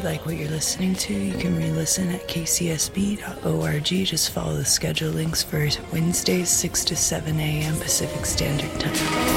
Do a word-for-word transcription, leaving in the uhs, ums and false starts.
like what you're listening to, you can re-listen at k c s b dot org. Just follow the schedule links for Wednesdays, six to seven a.m. Pacific Standard Time.